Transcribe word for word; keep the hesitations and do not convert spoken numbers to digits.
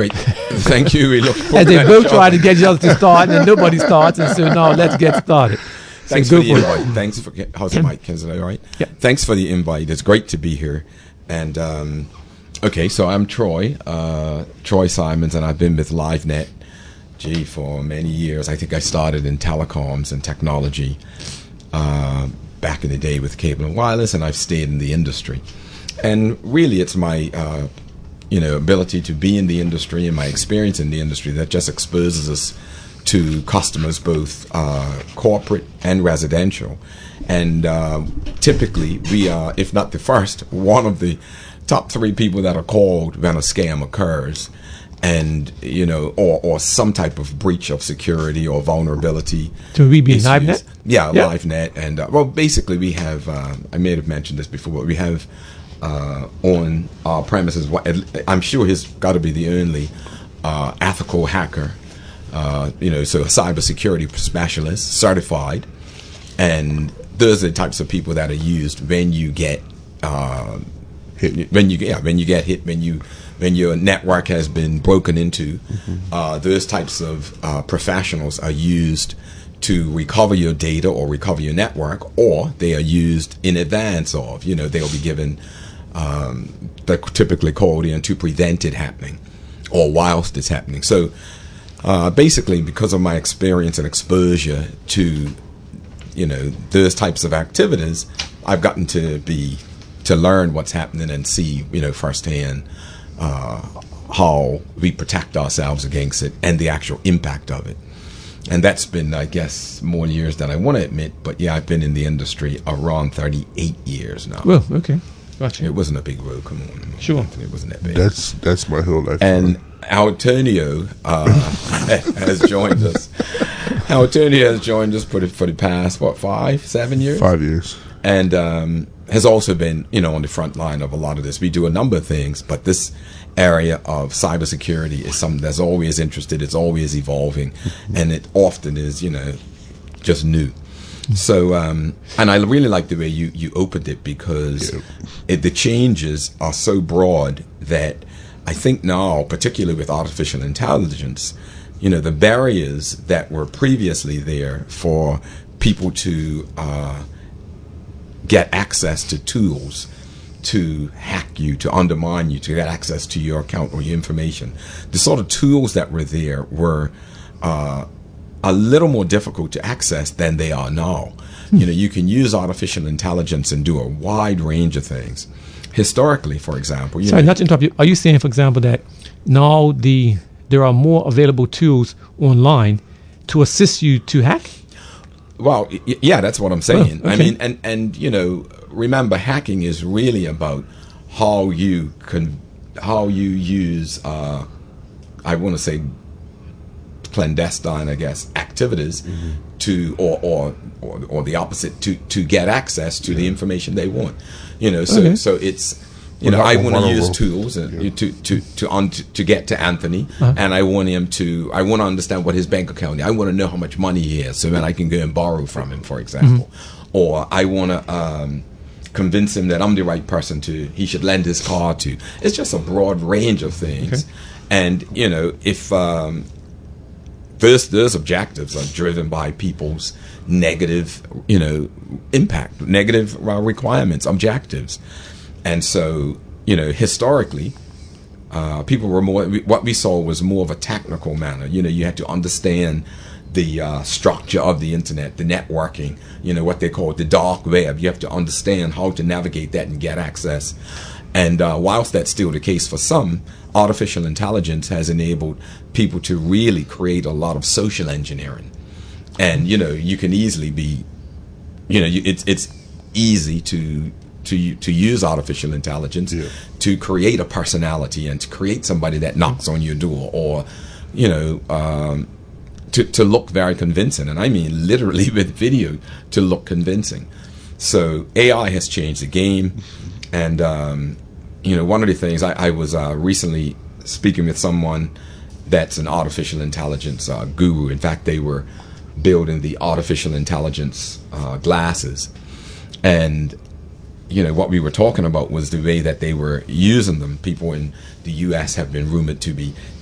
Great. Thank you. We look And they both try to get each other to start, and nobody starts, and so now let's get started. So Thanks go for the for it. invite. Thanks for how's the mic? Is it all right? Yeah. Thanks for the invite. It's great to be here. And um, okay, so I'm Troy, uh, Troy Simons, and I've been with LiveNet, gee, for many years. I think I started in telecoms and technology uh, back in the day with cable and wireless, and I've stayed in the industry. And really, it's my uh, you know ability to be in the industry and my experience in the industry that just exposes us to customers, both uh, corporate and residential. And uh, typically, we are, if not the first, one of the top three people that are called when a scam occurs, and you know, or or some type of breach of security or vulnerability. So we be issues. LiveNet? Yeah, Yeah. LiveNet, and uh, well, basically, we have. Uh, I may have mentioned this before, but we have uh, on our premises. I'm sure he's got to be the only uh, ethical hacker. Uh, you know, so a cybersecurity specialist, certified, and those are the types of people that are used when you get uh, hit. When you yeah, when you get hit, when you when your network has been broken into, mm-hmm. uh, those types of uh, professionals are used to recover your data or recover your network, or they are used in advance of. You know, they'll be given um, they're typically called in to prevent it happening, or whilst it's happening. So. Uh, basically, because of my experience and exposure to, you know, those types of activities, I've gotten to be to learn what's happening and see, you know, firsthand uh, how we protect ourselves against it and the actual impact of it. And that's been, I guess, more years than I want to admit. But yeah, I've been in the industry around thirty-eight years now. Well, okay, gotcha. It wasn't a big road. Come on, sure, Anthony, it wasn't that big. That's that's my whole life. And Antonio uh, has joined us. Antonio has joined us for the, for the past, what, five, seven years? Five years. And um, has also been, you know, on the front line of a lot of this. We do a number of things, but this area of cybersecurity is something that's always interested. It's always evolving, mm-hmm. and it often is, you know, just new. So, um, and I really like the way you, you opened it because yeah. it, the changes are so broad that I think now, particularly with artificial intelligence, you know, the barriers that were previously there for people to uh, get access to tools to hack you, to undermine you, to get access to your account or your information, the sort of tools that were there were uh, a little more difficult to access than they are now. Hmm. You know, you can use artificial intelligence and do a wide range of things. Historically, for example, you sorry, know, not to interrupt you. Are you saying, for example, that now the there are more available tools online to assist you to hack? Well, y- yeah, that's what I'm saying. Oh, okay. I mean, and and you know, remember, hacking is really about how you can how you use. Uh, I want to say clandestine, I guess, activities mm-hmm. to or, or or or the opposite to to get access to yeah. the information they want. You know, so okay. so it's you know I want to use tools uh, yeah. to to to on to, to get to Anthony, uh-huh. and I want him to I want to understand what his bank account is. I want to know how much money he has, so that I can go and borrow from him, for example. Mm-hmm. Or I want to um, convince him that I'm the right person to he should lend his car to. It's just a broad range of things, okay. and you know if. Um, Those, those objectives are driven by people's negative, you know, impact, negative uh, requirements, objectives. And so, you know, historically, uh, people were more, what we saw was more of a technical manner. You know, you had to understand the uh, structure of the internet, the networking, you know, what they call the dark web. You have to understand how to navigate that and get access. And uh, whilst that's still the case for some, artificial intelligence has enabled people to really create a lot of social engineering. And, you know, you can easily be, you know, you, it's it's easy to to to use artificial intelligence yeah. to create a personality and to create somebody that knocks on your door or, you know, um, to, to look very convincing. And I mean literally with video to look convincing. So A I has changed the game. And, um, you know, one of the things I, I was uh, recently speaking with someone that's an artificial intelligence uh, guru. In fact, they were building the artificial intelligence uh, glasses. And, you know, what we were talking about was the way that they were using them. People in the U S have been rumored to be